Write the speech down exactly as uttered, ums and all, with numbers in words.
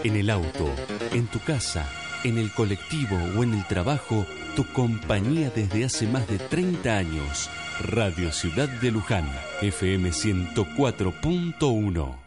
En el auto, en tu casa, en el colectivo o en el trabajo, tu compañía desde hace más de treinta años. Radio Ciudad de Luján, F M ciento cuatro punto uno.